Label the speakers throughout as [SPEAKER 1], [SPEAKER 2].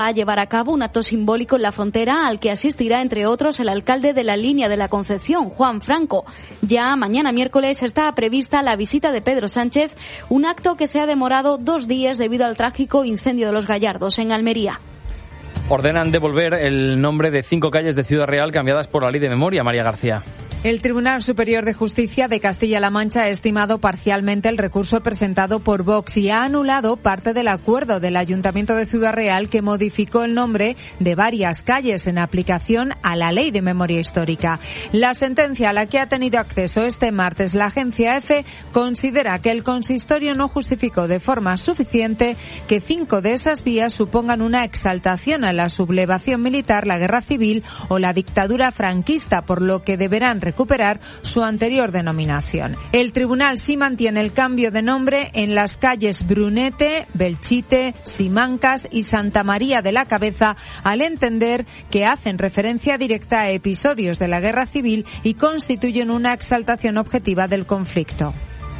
[SPEAKER 1] a llevar a cabo un acto simbólico en la frontera al que asistirá, entre otros, el alcalde de la Línea de la Concepción, Juan Franco. Ya mañana miércoles está prevista la visita de Pedro Sánchez, un acto que se ha demorado 2 días debido al trágico incendio de Los Gallardos en Almería.
[SPEAKER 2] Ordenan devolver el nombre de 5 calles de Ciudad Real cambiadas por la Ley de Memoria. María García.
[SPEAKER 3] El Tribunal Superior de Justicia de Castilla-La Mancha ha estimado parcialmente el recurso presentado por Vox y ha anulado parte del acuerdo del Ayuntamiento de Ciudad Real que modificó el nombre de varias calles en aplicación a la Ley de Memoria Histórica. La sentencia a la que ha tenido acceso este martes la agencia EFE considera que el consistorio no justificó de forma suficiente que 5 de esas vías supongan una exaltación a la sublevación militar, la guerra civil o la dictadura franquista, por lo que deberán recuperar su anterior denominación. El tribunal sí mantiene el cambio de nombre en las calles Brunete, Belchite, Simancas y Santa María de la Cabeza, al entender que hacen referencia directa a episodios de la guerra civil y constituyen una exaltación objetiva del conflicto.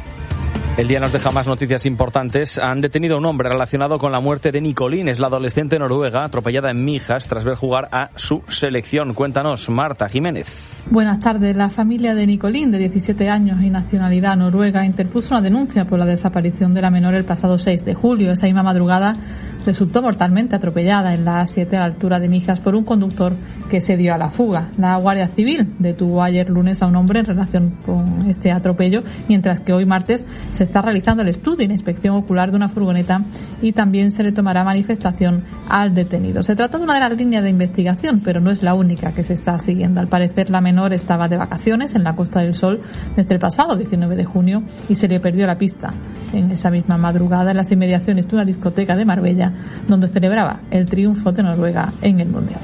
[SPEAKER 2] El día nos deja más noticias importantes. Han detenido a un hombre relacionado con la muerte de Nicolín. Es la adolescente noruega atropellada en Mijas tras ver jugar a su selección. Cuéntanos, Marta Jiménez.
[SPEAKER 4] Buenas tardes. La familia de Nicolín, de 17 años y nacionalidad noruega, interpuso una denuncia por la desaparición de la menor el pasado 6 de julio. Esa misma madrugada resultó mortalmente atropellada en la A7 a la altura de Mijas por un conductor que se dio a la fuga. La Guardia Civil detuvo ayer lunes a un hombre en relación con este atropello, mientras que hoy martes se está realizando el estudio y la inspección ocular de una furgoneta y también se le tomará manifestación al detenido. Se trata de una de las líneas de investigación, pero no es la única que se está siguiendo. Al parecer, la menor estaba de vacaciones en la Costa del Sol desde el pasado 19 de junio y se le perdió la pista en esa misma madrugada en las inmediaciones de una discoteca de Marbella, donde celebraba el triunfo de Noruega en el Mundial.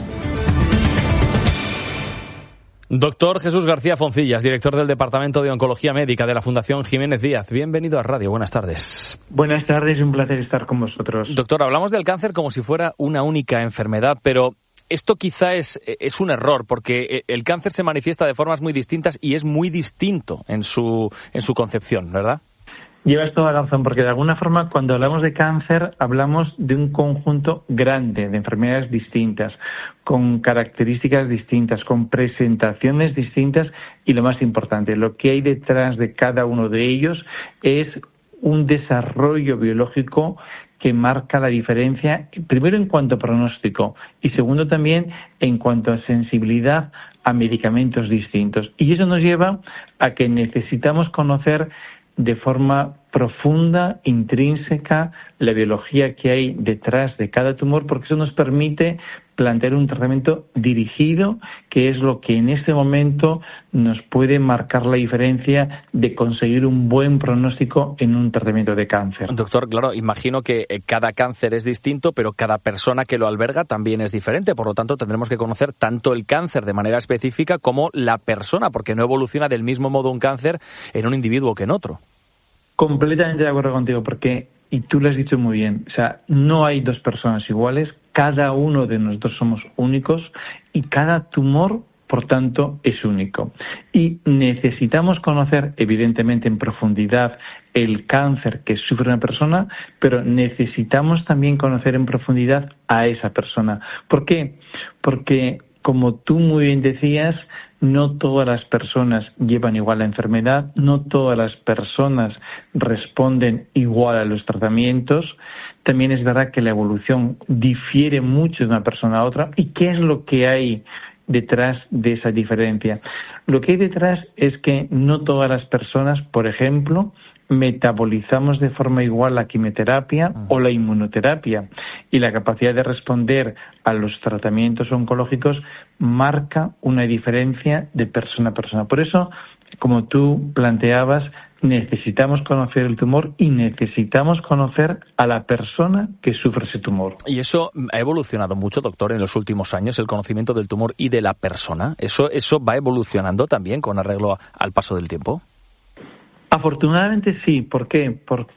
[SPEAKER 2] Doctor Jesús García Foncillas, director del Departamento de Oncología Médica de la Fundación Jiménez Díaz. Bienvenido a Radio. Buenas tardes.
[SPEAKER 5] Buenas tardes, un placer estar con vosotros.
[SPEAKER 2] Doctor, hablamos del cáncer como si fuera una única enfermedad, pero esto quizá es un error, porque el cáncer se manifiesta de formas muy distintas y es muy distinto en su concepción, ¿verdad?
[SPEAKER 5] Llevas toda la razón, porque de alguna forma cuando hablamos de cáncer hablamos de un conjunto grande de enfermedades distintas, con características distintas, con presentaciones distintas y lo más importante, lo que hay detrás de cada uno de ellos es un desarrollo biológico que marca la diferencia, primero en cuanto a pronóstico y segundo también en cuanto a sensibilidad a medicamentos distintos. Y eso nos lleva a que necesitamos conocer de forma profunda, intrínseca, la biología que hay detrás de cada tumor, porque eso nos permite plantear un tratamiento dirigido, que es lo que en este momento nos puede marcar la diferencia de conseguir un buen pronóstico en un tratamiento de cáncer.
[SPEAKER 2] Doctor, claro, imagino que cada cáncer es distinto, pero cada persona que lo alberga también es diferente. Por lo tanto, tendremos que conocer tanto el cáncer de manera específica como la persona, porque no evoluciona del mismo modo un cáncer en un individuo que en otro.
[SPEAKER 5] Completamente de acuerdo contigo, porque, y tú lo has dicho muy bien, o sea, no hay dos personas iguales, cada uno de nosotros somos únicos y cada tumor, por tanto, es único. Y necesitamos conocer, evidentemente, en profundidad el cáncer que sufre una persona, pero necesitamos también conocer en profundidad a esa persona. ¿Por qué? Porque, como tú muy bien decías, no todas las personas llevan igual la enfermedad, no todas las personas responden igual a los tratamientos. También es verdad que la evolución difiere mucho de una persona a otra. ¿Y qué es lo que hay detrás de esa diferencia? Lo que hay detrás es que no todas las personas, por ejemplo, metabolizamos de forma igual la quimioterapia o la inmunoterapia, y la capacidad de responder a los tratamientos oncológicos marca una diferencia de persona a persona. Por eso, como tú planteabas, necesitamos conocer el tumor y necesitamos conocer a la persona que sufre ese tumor.
[SPEAKER 2] ¿Y eso ha evolucionado mucho, doctor, en los últimos años, el conocimiento del tumor y de la persona? ¿Eso va evolucionando también con arreglo al paso del tiempo?
[SPEAKER 5] Afortunadamente sí. ¿Por qué?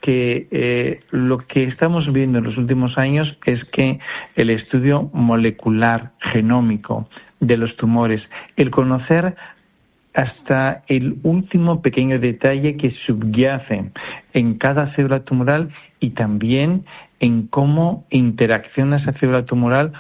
[SPEAKER 5] Porque lo que estamos viendo en los últimos años es que el estudio molecular genómico de los tumores, el conocer hasta el último pequeño detalle que subyace en cada célula tumoral y también en cómo interacciona esa célula tumoral